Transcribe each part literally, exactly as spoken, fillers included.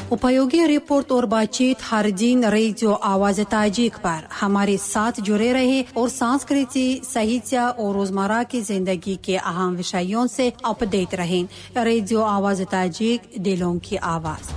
उपयोगी रिपोर्ट और बातचीत हर दिन रेडियो आवाज ताजिक पर हमारे साथ जुड़े रहे और संस्कृति, साहित्य और रोजमर्रा की जिंदगी के अहम विषयों से अपडेट रहें। रेडियो आवाज ताजिक, दिलों की आवाज।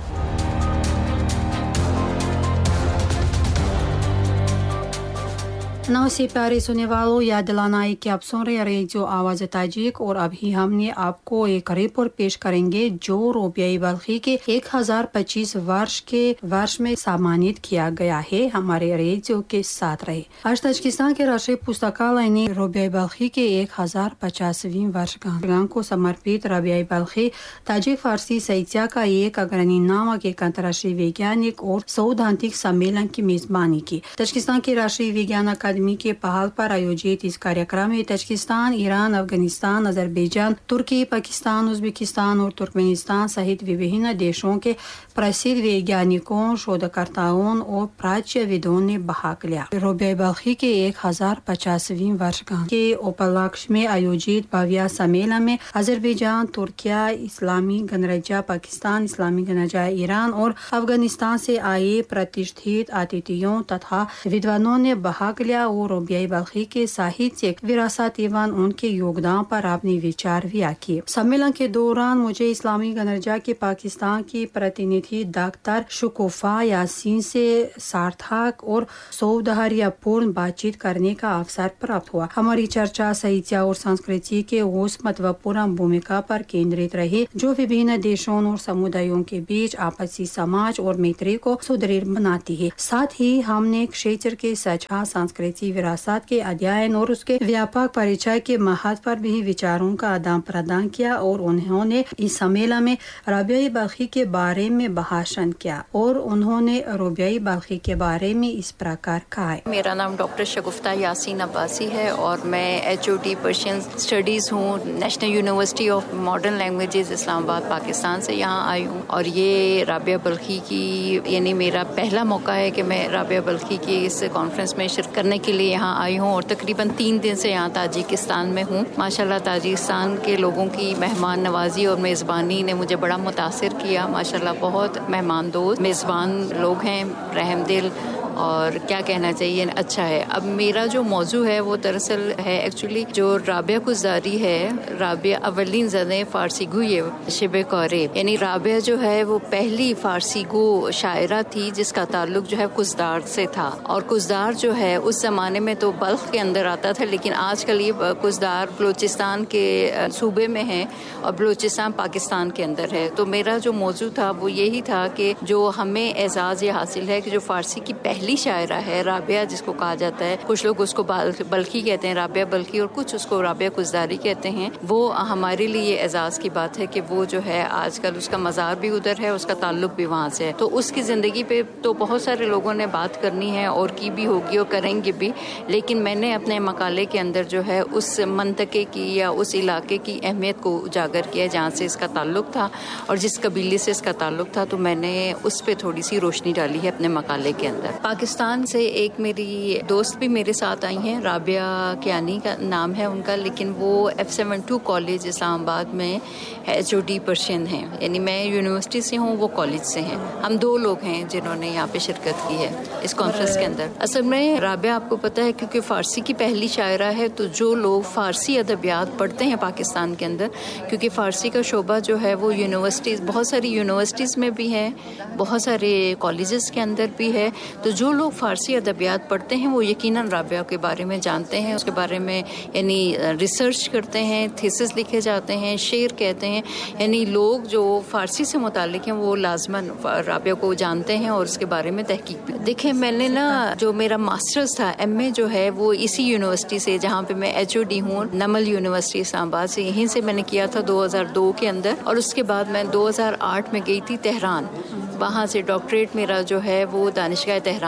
नमस्ते प्यारे सुनने वालों, याद दिलाना है कि आप सुन रहे रेडियो आवाज ताजिक और अभी हमने आपको एक रिपोर्ट पेश करेंगे जो रबिया बल्खी के एक हजार पच्चीस वर्ष के वर्ष में सम्मानित किया गया है। हमारे रेडियो के साथ रहे। आज तजाकिस्तान के राष्ट्रीय पुस्तकालय ने रबिया बल्खी के एक हजार पचासवीं वर्षगांठ को समर्पित रबिया बल्खी ताजिक फारसी साहित्य का एक अग्रणी नामक एक अंतर्राष्ट्रीय वैज्ञानिक और सैद्धांतिक सम्मेलन की मेजबानी की। तजाकिस्तान के राष्ट्रीय विज्ञान अकादमी के पहल पर आयोजित इस कार्यक्रम में तजाकिस्तान, ईरान, अफगानिस्तान, अजरबैजान, तुर्की, पाकिस्तान, उज्बेकिस्तान और तुर्कमेनिस्तान सहित विभिन्न देशों के प्रसिद्ध वैज्ञानिकों, शोधकर्ताओं और प्राच्यविदों ने भाग लिया। रबिया बल्खी के एक हजार पचासवीं वर्षगांठ के उपलक्ष्य में आयोजित भव्य सम्मेलन में अजरबैजान, तुर्किया, इस्लामी गणराज्य पाकिस्तान, इस्लामी गणराज्य ईरान और अफगानिस्तान से आए प्रतिष्ठित अतिथियों तथा विद्वानों ने भाग लिया और रबिया बल्खी के साहित्यिक विरासत एवं उनके योगदान पर अपने विचार व्यक्त किए। सम्मेलन के दौरान मुझे इस्लामी गणराज्य के पाकिस्तान की प्रतिनिधि डॉक्टर शुकोफा यासीन से सार्थक और सौहार्दपूर्ण बातचीत करने का अवसर प्राप्त हुआ। हमारी चर्चा साहित्य और संस्कृति के उस महत्वपूर्ण भूमिका पर केंद्रित रही जो विभिन्न देशों और समुदायों के बीच आपसी समाज और मैत्री को सुदृढ़ बनाती है। साथ ही हमने क्षेत्र के सच्चा सांस्कृतिक विरासत के अध्ययन और उसके व्यापक परिचय के महत्व पर भी विचारों का आदान प्रदान किया और उन्होंने इस सम्मेलन में रबिया बल्खी के बारे में भाषण किया और उन्होंने रबिया बल्खी के बारे में इस प्रकार कहा। मेरा नाम डॉक्टर शगुफ्ता यासीन अब्बासी है और मैं H O D Persian studies हूँ, national university of modern languages Islamabad Pakistan से यहाँ आई हूँ। और ये रबिया बल्खी की यानी मेरा पहला मौका है कि मैं रबिया बल्खी की इस कॉन्फ्रेंस में शिरकत करने के लिए यहाँ आई हूँ और तकरीबन तीन दिन से यहाँ ताजिकिस्तान में हूँ। माशाल्लाह ताजिकिस्तान के लोगों की मेहमान नवाजी और मेज़बानी ने मुझे बड़ा मुतासिर किया। माशाल्लाह बहुत मेहमान दोस्त मेज़बान लोग हैं, रहमदिल और क्या कहना चाहिए, अच्छा है। अब मेरा जो मौजू है वो दरअसल है एक्चुअली जो राबिया कुज़दारी है, राबिया अवलिन ज़दे फारसी गो ये शिबे कौरे, यानी राबिया जो है वो पहली फारसी गो शायरा थी जिसका ताल्लुक जो है कुज़दार से था। और कुज़दार जो है उस ज़माने में तो बल्ख के अंदर आता था, लेकिन आजकल ये कुज़दार बलूचिस्तान के सूबे में है और बलूचिस्तान पाकिस्तान के अंदर है। तो मेरा जो मौजू था वो यही था कि जो हमें एजाज़ ये हासिल है कि जो फारसी की पहली शायरा है राबिया जिसको कहा जाता है, कुछ लोग उसको बल्खी कहते हैं, राबिया बल्खी, और कुछ उसको राबिया कुज़दारी कहते हैं। वो हमारे लिए एजाज़ की बात है कि वो जो है आजकल उसका मज़ार भी उधर है, उसका ताल्लुक भी वहाँ से है। तो उसकी ज़िंदगी पे तो बहुत सारे लोगों ने बात करनी है और की भी होगी और करेंगे भी, लेकिन मैंने अपने मकाले के अंदर जो है उस मंतके की या उस इलाके की अहमियत को उजागर किया जहाँ से इसका ताल्लुक था और जिस कबीले से इसका ताल्लुक था। तो मैंने उस पर थोड़ी सी रोशनी डाली है अपने मकाले के अंदर। पाकिस्तान से एक मेरी दोस्त भी मेरे साथ आई हैं, राबिया कियानी का नाम है उनका, लेकिन वो F seven to college Islamabad में एच ओ डी पर्शियन हैं, यानी मैं यूनिवर्सिटी से हूँ, वो कॉलेज से हैं। हम दो लोग हैं जिन्होंने यहाँ पे शिरकत की है इस कॉन्फ्रेंस के अंदर। असल में राबिया आपको पता है क्योंकि फ़ारसी की पहली शायरा है, तो जो लोग फ़ारसी अदबियात पढ़ते हैं पाकिस्तान के अंदर, क्योंकि फ़ारसी का शोबा जो है वो यूनिवर्सिटीज़, बहुत सारी यूनिवर्सिटीज़ में भी है, बहुत सारे कॉलेजेस के अंदर भी है। तो जो लोग फ़ारसी अदबियात पढ़ते हैं वो यकीनन राबिया के बारे में जानते हैं, उसके बारे में यानी रिसर्च करते हैं, थीसिस लिखे जाते हैं, शेर कहते हैं, यानी लोग जो फ़ारसी से मुताल्लिक़ हैं वो लाजमन राबिया को जानते हैं और उसके बारे में तहकीक भी। देखिए मैंने ना जो मेरा मास्टर्स था, एम ए जो है वो इसी यूनिवर्सिटी से, जहाँ पे मैं एच ओ डी हूँ, नमल यूनिवर्सिटी इस्लामाबाद से, यहीं से मैंने किया था दो हज़ार दो के अंदर। और उसके बाद मैं दो हज़ार आठ में गई थी तेहरान, वहाँ से डॉक्टरेट मेरा जो है वो दानिशगाह तेहरान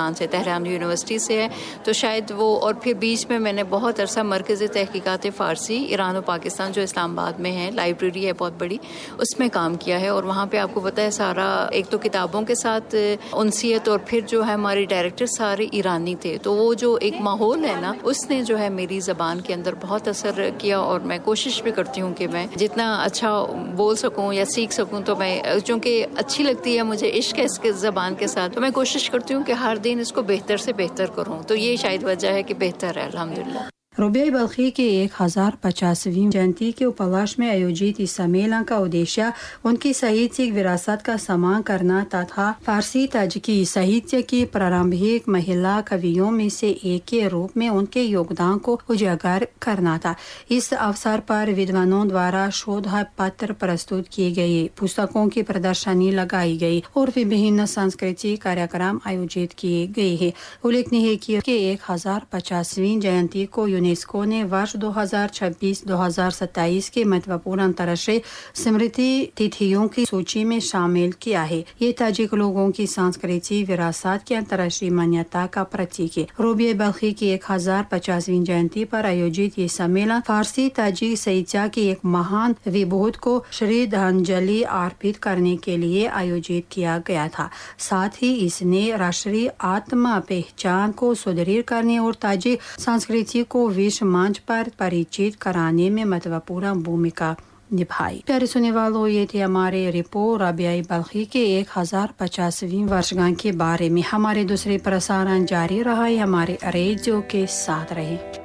پاکستان سے، تہران یونیورسٹی سے ہے، تو شاید وہ، اور پھر بیچ میں میں نے بہت عرصہ مرکز تحقیقات فارسی ایران و پاکستان جو اسلام آباد میں ہے، لائبریری ہے بہت بڑی، اس میں کام کیا ہے، اور وہاں پہ آپ کو پتہ ہے سارا ایک تو کتابوں کے ساتھ انسیت، اور پھر جو ہے ہمارے ڈائریکٹر سارے ایرانی تھے، تو وہ جو ایک ماحول ہے نا، اس نے جو ہے میری زبان کے اندر بہت اثر کیا، اور میں کوشش بھی کرتی ہوں کہ میں جتنا اچھا بول سکوں یا سیکھ سکوں، تو میں چونکہ اچھی لگتی ہے مجھے، عشق ہے اس کے زبان کے ساتھ، تو میں کوشش کرتی ہوں کہ ہر دن اس کو بہتر سے بہتر کروں، تو یہ شاید وجہ ہے کہ بہتر ہے الحمدللہ۔ روبیہ بلخی کے ایک ہزار پچاسویں جینتی کے اپلاش میں آیوجت اس سمیلن کا ادیشیہ ان کی ساہتیک وراثت کا سمان کرنا تتھا فارسی تاجکی ساہتیہ کی پرارمبھک مہیلا کویوں میں سے ایک کے روپ میں ان کے یوگدان کو اجاگر کرنا تھا۔ اس اوسر پر ودوانوں دوارا شودھ پتر پرستت کیے گئے، پستکوں کی پردرشنی لگائی گئی اور وبھن سنسکرتی کاریہ آیوجت کیے گئے ہیں۔ الیکھنیہ ہے کہ ایک ہزار پچاسویں جینتی کو یونیسکو نے ورش دو ہزار چھبیس دو ہزار ستائیس کے مہتوپورن انترراشٹریہ اسمرتی تتھیوں کی سوچی میں شامل کیا ہے۔ یہ تاجک لوگوں کی سنسکرتی وراثت کی انترراشٹریہ مانیتا کا پرتیک ہے۔ روبیہ بلخی کی ایک ہزار پچاسویں جینتی پر آیوجت یہ سمیلن فارسی تاجک ساہتیہ کی ایک مہان وبھوت کو شردھانجلی ارپت کرنے کے لیے آیوجت کیا گیا تھا۔ ساتھ ہی اس نے راشٹریہ آتما پہچان کو سدھڑ کرنے اور تاجک سنسکرتی کو وشو منچ پر پریچت کرانے میں مہتوپورن بھومکا نبھائی۔ پیارے سننے والوں، یہ تھے ہمارے رپورٹ رابعہ بلخی کے ایک ہزار پچاسویں ورشگاہ کے بارے میں۔ ہمارے دوسرے پرسارن جاری رہا ہے، ہمارے ریڈیو کے ساتھ رہے۔